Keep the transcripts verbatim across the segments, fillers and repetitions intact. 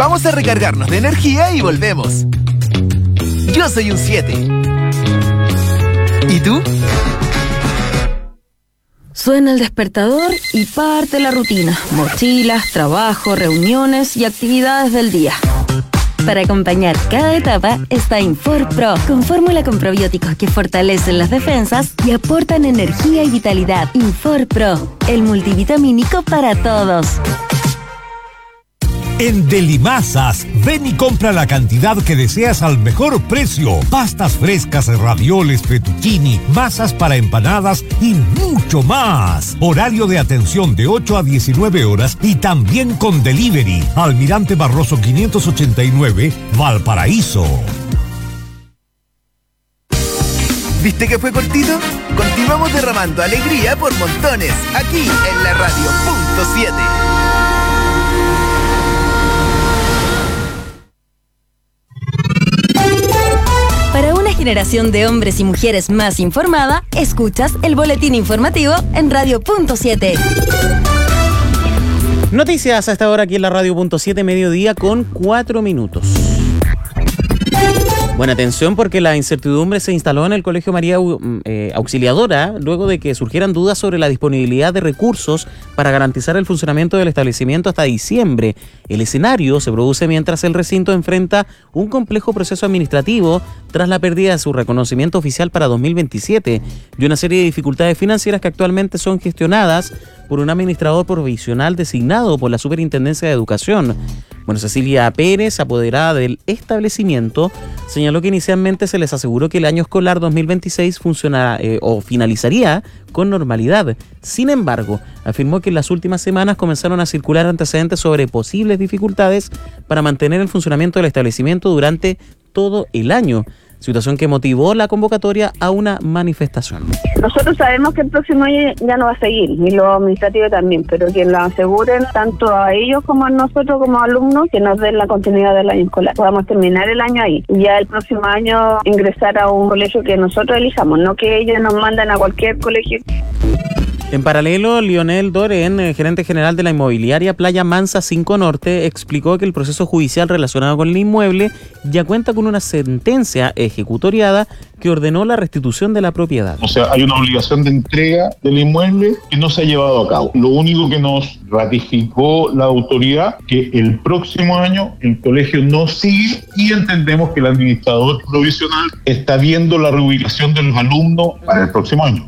Vamos a recargarnos de energía y volvemos. Yo soy un siete. ¿Y tú? Suena el despertador y parte la rutina. Mochilas, trabajo, reuniones y actividades del día. Para acompañar cada etapa está InforPro, con fórmula con probióticos que fortalecen las defensas y aportan energía y vitalidad. InforPro, el multivitamínico para todos. En Delimasas, ven y compra la cantidad que deseas al mejor precio. Pastas frescas, ravioles, fettuccini, masas para empanadas y mucho más. Horario de atención de ocho a diecinueve horas y también con delivery. Almirante Barroso quinientos ochenta y nueve, Valparaíso. ¿Viste que fue cortito? Continuamos derramando alegría por montones, aquí en la radio punto siete. Para una generación de hombres y mujeres más informada, escuchas el boletín informativo en Radio Punto siete. Noticias a esta hora aquí en la Radio Punto siete, mediodía con cuatro minutos. Buena atención porque la incertidumbre se instaló en el Colegio María eh, Auxiliadora luego de que surgieran dudas sobre la disponibilidad de recursos para garantizar el funcionamiento del establecimiento hasta diciembre. El escenario se produce mientras el recinto enfrenta un complejo proceso administrativo tras la pérdida de su reconocimiento oficial para dos mil veintisiete y una serie de dificultades financieras que actualmente son gestionadas por un administrador provisional designado por la Superintendencia de Educación. Bueno, Cecilia Pérez, apoderada del establecimiento, señaló que inicialmente se les aseguró que el año escolar dos mil veintiséis funcionará eh, o finalizaría con normalidad. Sin embargo, afirmó que en las últimas semanas comenzaron a circular antecedentes sobre posibles dificultades para mantener el funcionamiento del establecimiento durante todo el año, situación que motivó la convocatoria a una manifestación. Nosotros sabemos que el próximo año ya no va a seguir, y lo administrativo también, pero que lo aseguren tanto a ellos como a nosotros como alumnos, que nos den la continuidad del año escolar. Podamos terminar el año ahí, y ya el próximo año ingresar a un colegio que nosotros elijamos, no que ellos nos mandan a cualquier colegio. En paralelo, Lionel Doren, gerente general de la inmobiliaria Playa Mansa cinco Norte, explicó que el proceso judicial relacionado con el inmueble ya cuenta con una sentencia ejecutoriada que ordenó la restitución de la propiedad. O sea, hay una obligación de entrega del inmueble que no se ha llevado a cabo. Lo único que nos ratificó la autoridad que el próximo año el colegio no sigue, y entendemos que el administrador provisional está viendo la reubicación de los alumnos para el próximo año.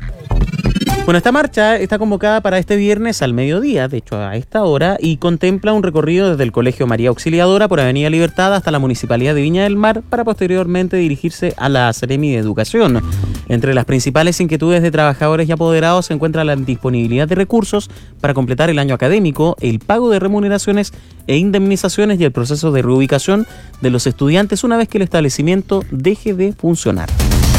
Bueno, esta marcha está convocada para este viernes al mediodía, de hecho a esta hora, y contempla un recorrido desde el Colegio María Auxiliadora por Avenida Libertad hasta la Municipalidad de Viña del Mar para posteriormente dirigirse a la Seremi de Educación. Entre las principales inquietudes de trabajadores y apoderados se encuentra la disponibilidad de recursos para completar el año académico, el pago de remuneraciones e indemnizaciones y el proceso de reubicación de los estudiantes una vez que el establecimiento deje de funcionar.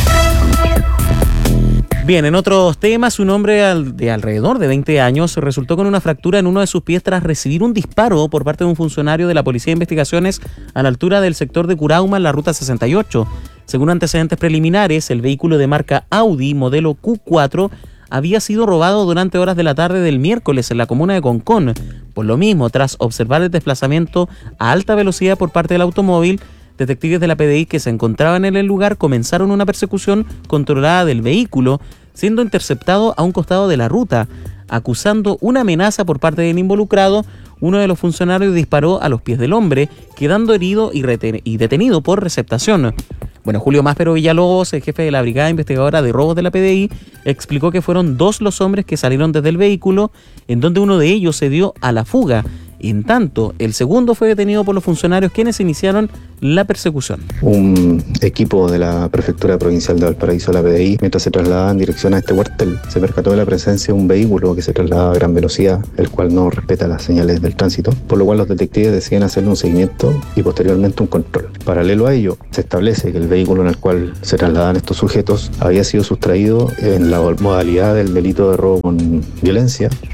Bien, en otros temas, un hombre de alrededor de veinte años resultó con una fractura en uno de sus pies tras recibir un disparo por parte de un funcionario de la Policía de Investigaciones a la altura del sector de Curauma en la ruta sesenta y ocho. Según antecedentes preliminares, el vehículo de marca Audi modelo Q cuatro había sido robado durante horas de la tarde del miércoles en la comuna de Concón. Por lo mismo, tras observar el desplazamiento a alta velocidad por parte del automóvil, detectives de la P D I que se encontraban en el lugar comenzaron una persecución controlada del vehículo, siendo interceptado a un costado de la ruta. Acusando una amenaza por parte del involucrado, uno de los funcionarios disparó a los pies del hombre, quedando herido y, reten- y detenido por receptación. Bueno, Julio Máspero Villalobos, el jefe de la Brigada Investigadora de Robos de la P D I, explicó que fueron dos los hombres que salieron desde el vehículo, en donde uno de ellos se dio a la fuga. En tanto, el segundo fue detenido por los funcionarios quienes iniciaron la persecución. Un equipo de la Prefectura Provincial de Valparaíso, la P D I, mientras se trasladaba en dirección a este cuartel, se percató de la presencia de un vehículo que se trasladaba a gran velocidad, el cual no respeta las señales del tránsito, por lo cual los detectives deciden hacerle un seguimiento y posteriormente un control. Paralelo a ello, se establece que el vehículo en el cual se trasladaban estos sujetos había sido sustraído en la modalidad del delito de robo con violencia,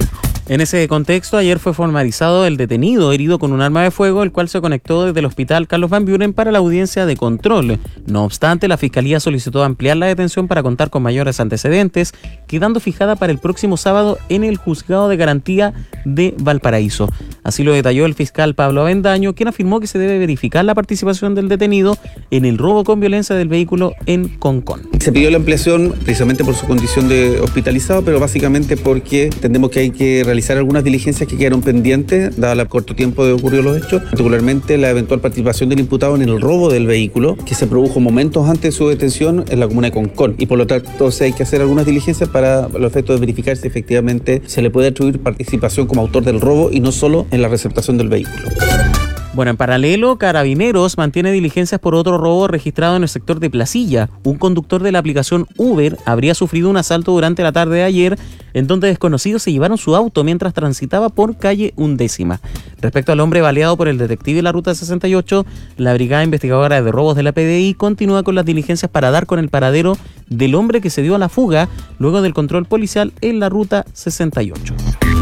En ese contexto, ayer fue formalizado el detenido herido con un arma de fuego, el cual se conectó desde el hospital Carlos Van Buren para la audiencia de control. No obstante, la Fiscalía solicitó ampliar la detención para contar con mayores antecedentes, quedando fijada para el próximo sábado en el Juzgado de Garantía de Valparaíso. Así lo detalló el fiscal Pablo Avendaño, quien afirmó que se debe verificar la participación del detenido en el robo con violencia del vehículo en Concón. Se pidió la ampliación precisamente por su condición de hospitalizado, pero básicamente porque entendemos que hay que realizar algunas diligencias que quedaron pendientes, dado el corto tiempo de ocurrido los hechos, particularmente la eventual participación del imputado en el robo del vehículo, que se produjo momentos antes de su detención en la comuna de Concón, y por lo tanto hay que hacer algunas diligencias para los efectos de verificar si efectivamente se le puede atribuir participación como autor del robo y no solo en la receptación del vehículo. Bueno, en paralelo, Carabineros mantiene diligencias por otro robo registrado en el sector de Placilla. Un conductor de la aplicación Uber habría sufrido un asalto durante la tarde de ayer, en donde desconocidos se llevaron su auto mientras transitaba por calle Undécima. Respecto al hombre baleado por el detective de la Ruta sesenta y ocho, la Brigada Investigadora de Robos de la P D I continúa con las diligencias para dar con el paradero del hombre que se dio a la fuga luego del control policial en la Ruta sesenta y ocho.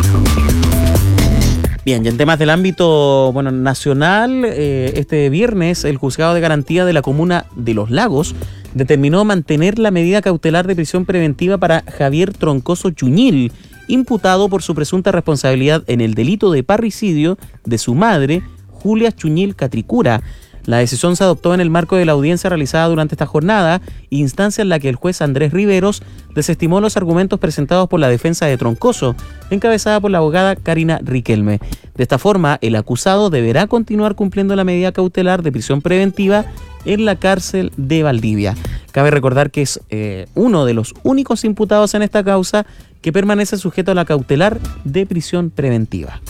Bien, y en temas del ámbito bueno, nacional, eh, este viernes el Juzgado de Garantía de la Comuna de Los Lagos determinó mantener la medida cautelar de prisión preventiva para Javier Troncoso Chuñil, imputado por su presunta responsabilidad en el delito de parricidio de su madre, Julia Chuñil Catricura. La decisión se adoptó en el marco de la audiencia realizada durante esta jornada, instancia en la que el juez Andrés Riveros desestimó los argumentos presentados por la defensa de Troncoso, encabezada por la abogada Karina Riquelme. De esta forma, el acusado deberá continuar cumpliendo la medida cautelar de prisión preventiva en la cárcel de Valdivia. Cabe recordar que es eh, uno de los únicos imputados en esta causa que permanece sujeto a la cautelar de prisión preventiva.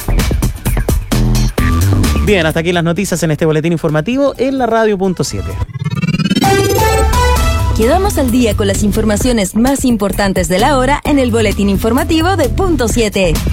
Bien, hasta aquí las noticias en este boletín informativo en la radio punto siete. Quedamos al día con las informaciones más importantes de la hora en el boletín informativo de Punto siete.